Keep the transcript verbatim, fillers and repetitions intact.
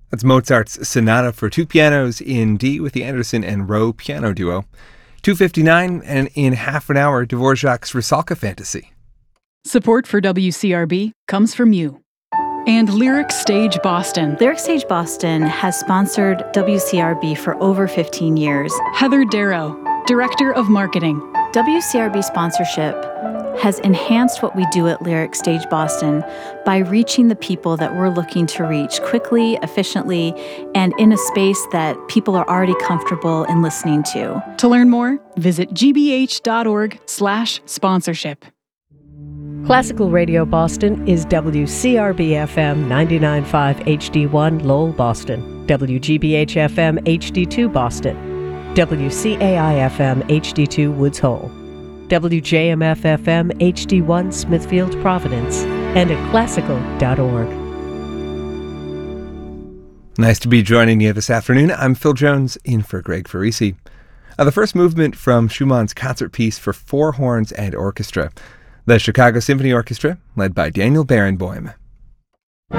That's Mozart's Sonata for two pianos in D with the Anderson and Rowe piano duo. two fifty-nine, and in half an hour, Dvorak's Rusalka Fantasy. Support for W C R B comes from you. And Lyric Stage Boston. Lyric Stage Boston has sponsored W C R B for over fifteen years. Heather Darrow, Director of Marketing. W C R B sponsorship has enhanced what we do at Lyric Stage Boston by reaching the people that we're looking to reach quickly, efficiently, and in a space that people are already comfortable in listening to. To learn more, visit gbh.org slash sponsorship. Classical Radio Boston is W C R B F M ninety-nine point five H D one Lowell, Boston, W G B H F M H D two Boston, W C A I F M H D two Woods Hole, W J M F F M H D one Smithfield, Providence, and at classical dot org. Nice to be joining you this afternoon. I'm Phil Jones, in for Greg Farisi. Uh, the first movement from Schumann's concert piece for four horns and orchestra. The Chicago Symphony Orchestra, led by Daniel Barenboim.